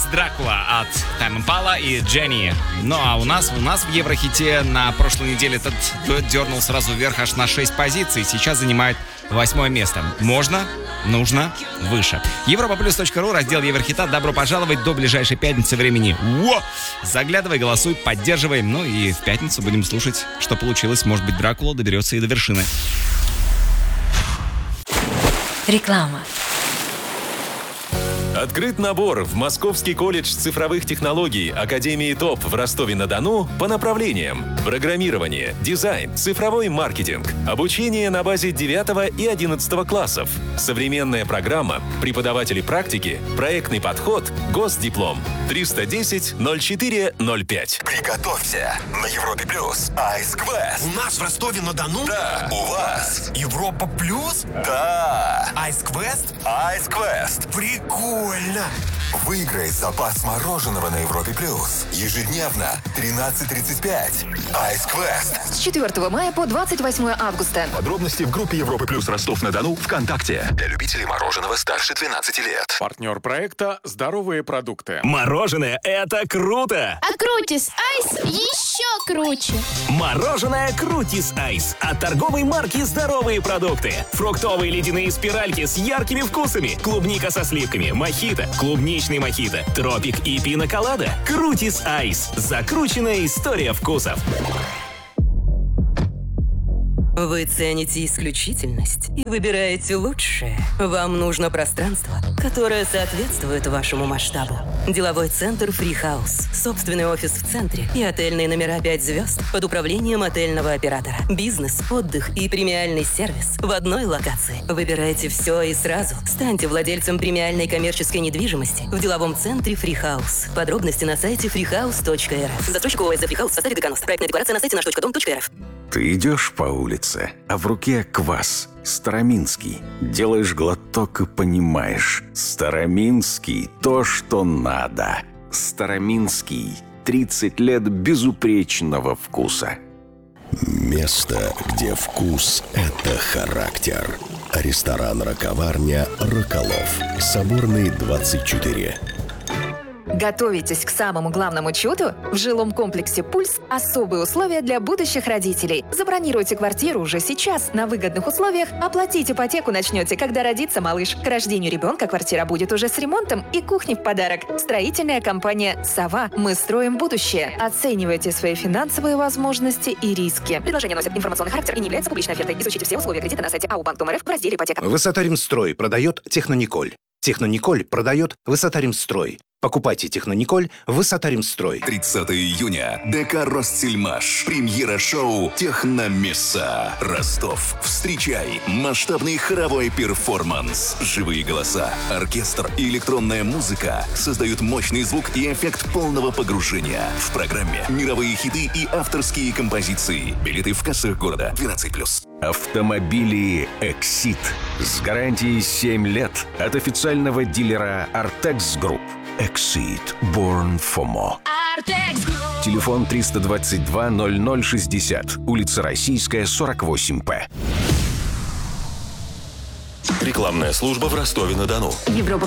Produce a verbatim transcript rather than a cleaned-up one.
Дракула от Time Impala и Jenny. Ну а у нас, у нас в Еврохите на прошлой неделе этот дуэт дернул сразу вверх аж на шесть позиций. Сейчас занимает восьмое место. Можно, нужно, выше. европа плюс точка ру, раздел Еврохита. Добро пожаловать до ближайшей пятницы времени. Во! Заглядывай, голосуй, поддерживай. Ну и в пятницу будем слушать, что получилось. Может быть, Дракула доберется и до вершины. Реклама. Открыт набор в Московский колледж цифровых технологий Академии ТОП в Ростове-на-Дону по направлениям: программирование, дизайн, цифровой маркетинг, обучение на базе девятого и одиннадцатого классов, современная программа, преподаватели практики, проектный подход, госдиплом. триста десять ноль четыре ноль пять. Приготовься на Европе Плюс. Ice Quest. У нас в Ростове-на-Дону? Да. У вас? Европа Плюс? Да. Ice Quest? Ice Quest. Прикольно. Выиграй запас мороженого на Европе Плюс. Ежедневно тринадцать тридцать пять. Ice Quest. С четвёртого мая по двадцать восьмое августа. Подробности в группе Европы Плюс Ростов-на-Дону ВКонтакте. Для любителей мороженого старше двенадцати лет. Партнер проекта «Здоровые продукты». Мороженое – это круто! А Крутис Айс еще круче! Мороженое Крутис Айс от торговой марки «Здоровые продукты». Фруктовые ледяные спиральки с яркими вкусами. Клубника со сливками, мохито, клубничный мохито, тропик и пина-колада. Крутис Айс. Закрученная история вкусов. Вы цените исключительность и выбираете лучшее. Вам нужно пространство, которое соответствует вашему масштабу. Деловой центр Free House. Собственный офис в центре и отельные номера пять звезд под управлением отельного оператора. Бизнес, отдых и премиальный сервис в одной локации. Выбирайте все и сразу. Станьте владельцем премиальной коммерческой недвижимости в деловом центре Free House. Подробности на сайте фрихаус точка эр эф. Застройщик ООС Free House в составе ДКНОС. Проектная декларация на сайте наш точка дом точка эр эф. Ты идешь по улице, а в руке квас. Староминский. Делаешь глоток и понимаешь. Староминский – то, что надо. Староминский. тридцать лет безупречного вкуса. Место, где вкус – это характер. Ресторан-роковарня «Роколов». Соборный, двадцать четыре. Готовитесь к самому главному чуду? В жилом комплексе «Пульс» особые условия для будущих родителей. Забронируйте квартиру уже сейчас на выгодных условиях, оплатить ипотеку начнете, когда родится малыш. К рождению ребенка квартира будет уже с ремонтом и кухней в подарок. Строительная компания «Сова». Мы строим будущее. Оценивайте свои финансовые возможности и риски. Предложение носит информационный характер и не является публичной офертой. Изучите все условия кредита на сайте АУ-Банк.РФ в разделе «Ипотека». Высота-Римстрой продает Технониколь. Технониколь продает Высота-Римстрой. Покупайте Технониколь Высота-Римстрой. тридцатого июня. ДК «Ростсельмаш». Премьера шоу «Техномесса». Ростов. Встречай. Масштабный хоровой перформанс. Живые голоса, оркестр и электронная музыка создают мощный звук и эффект полного погружения. В программе мировые хиты и авторские композиции. Билеты в кассах города. двенадцать плюс. Автомобили «Эксид» с гарантией семь лет от официального дилера «Артекс Групп». «Эксид. Born for more». Телефон триста двадцать два ноль ноль шестьдесят. Улица Российская, сорок восемь П. Рекламная служба в Ростове-на-Дону. Европа